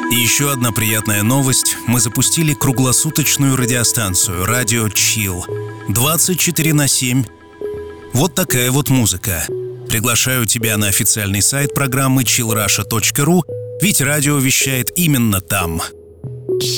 И еще одна приятная новость. Мы запустили круглосуточную радиостанцию «Радио Chill». 24/7. Вот такая вот музыка. Приглашаю тебя на официальный сайт программы chillrusha.ru, ведь радио вещает именно там.